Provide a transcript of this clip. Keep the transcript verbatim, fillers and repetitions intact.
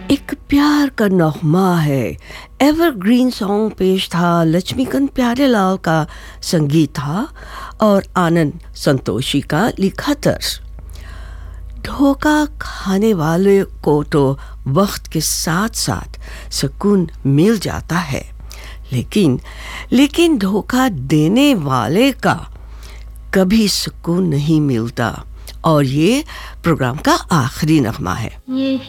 एक प्यार का नगमा है। एवरग्रीन सॉन्ग पेश था, लक्ष्मीकांत प्यारेलाल का संगीत था और आनंद संतोषी का लिखा तर्ज। धोखा खाने वाले को तो वक्त के साथ साथ सुकून मिल जाता है, लेकिन लेकिन धोखा देने वाले का कभी सुकून नहीं मिलता। और ये प्रोग्राम का आखिरी नगमा है।